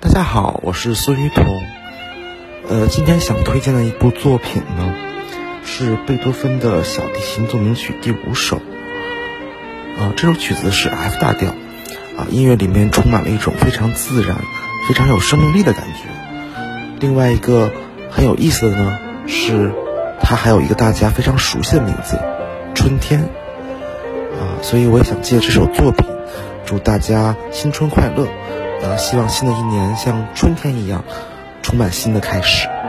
大家好，我是孙雨桐。今天想推荐的一部作品呢，是贝多芬的小提琴奏鸣曲第5首。这首曲子是 F 大调，音乐里面充满了一种非常自然、非常有生命力的感觉。另外一个很有意思的呢，是它还有一个大家非常熟悉的名字——春天。所以我也想借这首作品，祝大家新春快乐。希望新的一年像春天一样，充满新的开始。